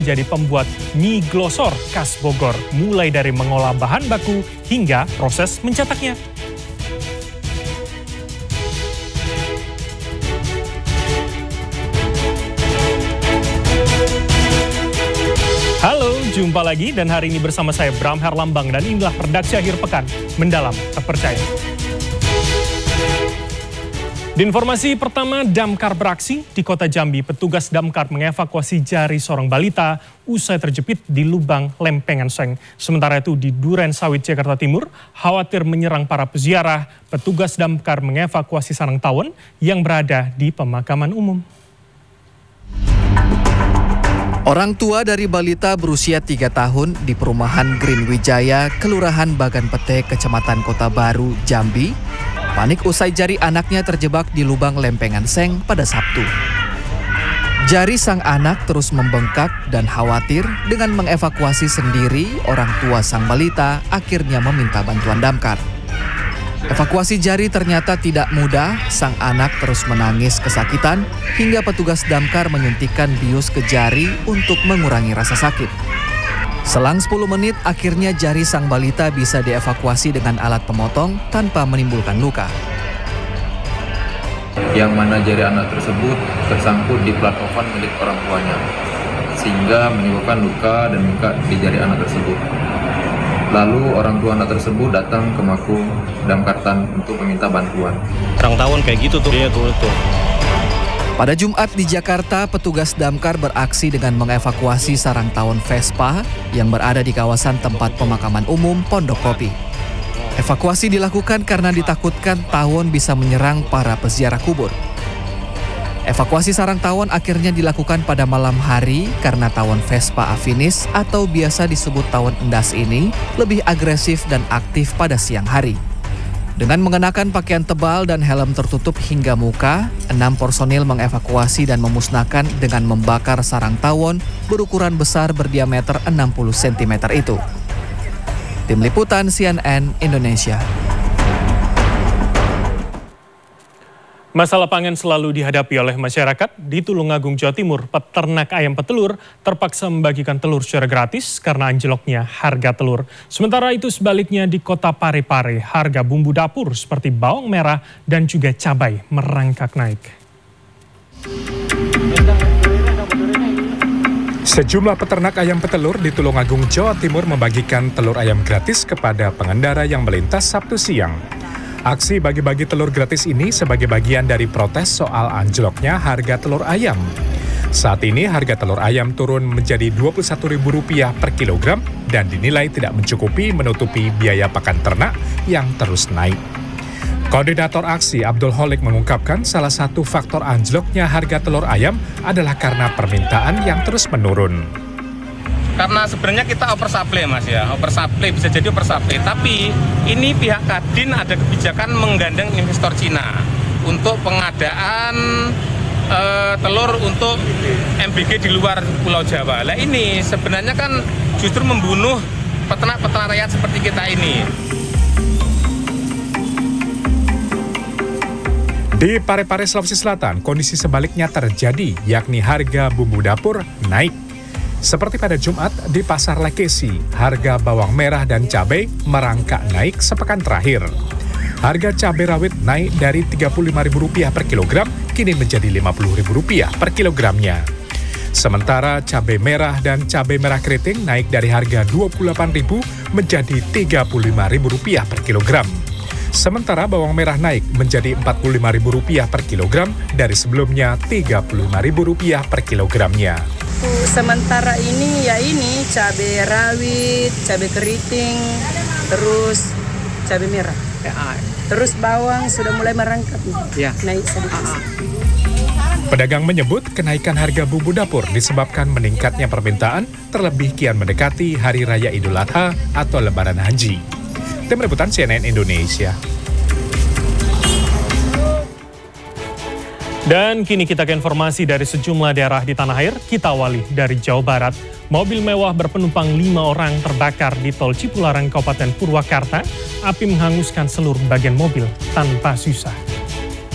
jadi pembuat mie glosor khas Bogor, mulai dari mengolah bahan baku hingga proses mencetaknya. Halo, jumpa lagi dan hari ini bersama saya Bram Herlambang dan inilah redaksi akhir pekan Mendalam Terpercaya. Di informasi pertama, damkar beraksi di Kota Jambi. Petugas damkar mengevakuasi jari seorang balita usai terjepit di lubang lempengan seng. Sementara itu di Duren Sawit, Jakarta Timur, khawatir menyerang para peziarah, petugas damkar mengevakuasi sarang tawon yang berada di pemakaman umum. Orang tua dari balita berusia 3 tahun di perumahan Green Wijaya, Kelurahan Bagan Pete, Kecamatan Kota Baru, Jambi, panik usai jari anaknya terjebak di lubang lempengan seng pada Sabtu. Jari sang anak terus membengkak dan khawatir dengan mengevakuasi sendiri, orang tua sang balita akhirnya meminta bantuan damkar. Evakuasi jari ternyata tidak mudah, sang anak terus menangis kesakitan hingga petugas damkar menyuntikkan bius ke jari untuk mengurangi rasa sakit. Selang 10 menit akhirnya jari sang balita bisa dievakuasi dengan alat pemotong tanpa menimbulkan luka. Yang mana jari anak tersebut tersangkut di plat oven milik orang tuanya, sehingga menyebabkan luka dan bengkak di jari anak tersebut. Lalu orang tua anak tersebut datang ke Mako Damkartan untuk meminta bantuan. Orang tawon kayak gitu tuh. Iya tuh. Pada Jumat di Jakarta, petugas damkar beraksi dengan mengevakuasi sarang tawon Vespa yang berada di kawasan tempat pemakaman umum Pondok Kopi. Evakuasi dilakukan karena ditakutkan tawon bisa menyerang para peziarah kubur. Evakuasi sarang tawon akhirnya dilakukan pada malam hari karena tawon Vespa afinis atau biasa disebut tawon endas ini lebih agresif dan aktif pada siang hari. Dengan mengenakan pakaian tebal dan helm tertutup hingga muka, 6 personil mengevakuasi dan memusnahkan dengan membakar sarang tawon berukuran besar berdiameter 60 cm itu. Tim Liputan CNN Indonesia. Masalah pangan selalu dihadapi oleh masyarakat. Di Tulungagung, Jawa Timur, peternak ayam petelur terpaksa membagikan telur secara gratis karena anjloknya harga telur. Sementara itu sebaliknya di Kota Parepare, harga bumbu dapur seperti bawang merah dan juga cabai merangkak naik. Sejumlah peternak ayam petelur di Tulungagung, Jawa Timur membagikan telur ayam gratis kepada pengendara yang melintas Sabtu siang. Aksi bagi-bagi telur gratis ini sebagai bagian dari protes soal anjloknya harga telur ayam. Saat ini harga telur ayam turun menjadi Rp21.000 per kilogram dan dinilai tidak mencukupi menutupi biaya pakan ternak yang terus naik. Koordinator aksi Abdul Holik mengungkapkan salah satu faktor anjloknya harga telur ayam adalah karena permintaan yang terus menurun. Karena sebenarnya kita oversupply mas ya, oversupply bisa jadi oversupply. Tapi ini pihak Kadin ada kebijakan menggandeng investor Cina untuk pengadaan telur untuk MBG di luar Pulau Jawa. Nah ini sebenarnya kan justru membunuh peternak-peternak rakyat seperti kita ini. Di Parepare, Sulawesi Selatan, kondisi sebaliknya terjadi, yakni harga bumbu dapur naik. Seperti pada Jumat di Pasar Lekesi, harga bawang merah dan cabai merangkak naik sepekan terakhir. Harga cabai rawit naik dari Rp35.000 per kilogram, kini menjadi Rp50.000 per kilogramnya. Sementara cabai merah dan cabai merah keriting naik dari harga Rp28.000 menjadi Rp35.000 per kilogram. Sementara bawang merah naik menjadi Rp45.000 per kilogram dari sebelumnya Rp35.000 per kilogramnya. Sementara ini cabai rawit, cabai keriting, terus cabai merah. Terus bawang sudah mulai merangkak, naik sedikit. Pedagang menyebut kenaikan harga bumbu dapur disebabkan meningkatnya permintaan, terlebih kian mendekati Hari Raya Idul Adha atau Lebaran Haji. Tim Liputan CNN Indonesia. Dan kini kita ke informasi dari sejumlah daerah di tanah air. Kita awali dari Jawa Barat. Mobil mewah berpenumpang 5 orang terbakar di Tol Cipularang, Kabupaten Purwakarta. Api menghanguskan seluruh bagian mobil tanpa sisa.